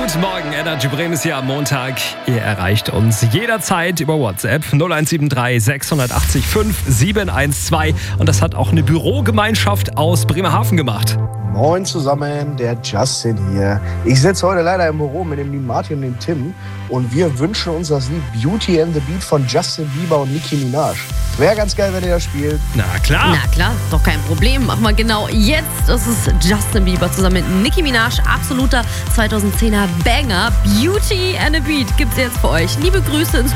Guten Morgen, Energy Bremen ist hier am Montag. Ihr erreicht uns jederzeit über WhatsApp 0173 680 5712. Und das hat auch eine Bürogemeinschaft aus Bremerhaven gemacht. Moin zusammen, der Justin hier. Ich sitze heute leider im Büro mit dem lieben Martin und dem Tim und wir wünschen uns das Lied Beauty and the Beat von Justin Bieber und Nicki Minaj. Wäre ganz geil, wenn ihr das spielt. Na klar. Na klar, doch kein Problem. Machen wir genau jetzt. Das ist Justin Bieber zusammen mit Nicki Minaj. Absoluter 2010er Banger. Beauty and a Beat gibt's jetzt für euch. Liebe Grüße ins